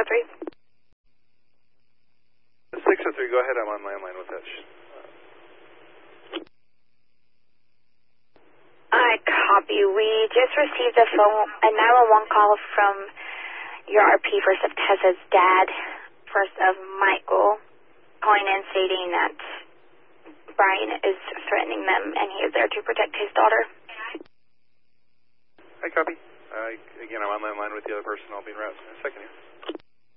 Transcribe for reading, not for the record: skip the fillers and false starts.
603. 603, go ahead. I'm on landline with that. I copy. We just received a 911 call from your RP, First of Tessa's dad, First of Michael, calling in stating that Brian is threatening them and he is there to protect his daughter. I copy. Again, I'm on landline with the other person. I'll be in route in a second here.